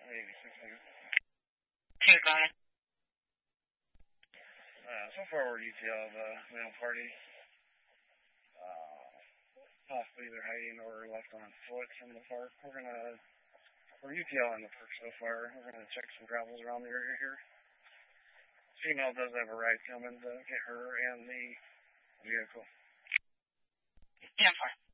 Here, go ahead. So far we're detailed male party. Possibly either hiding or left on foot from the park. We're detailing the park so far. We're gonna check some gravels around the area here. Female does have a ride coming to get her and the vehicle. 10-4.